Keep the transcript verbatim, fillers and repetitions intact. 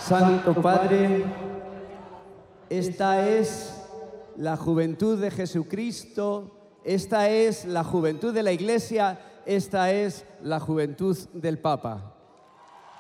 Santo Padre, esta es la juventud de Jesucristo, esta es la juventud de la Iglesia, esta es la juventud del Papa.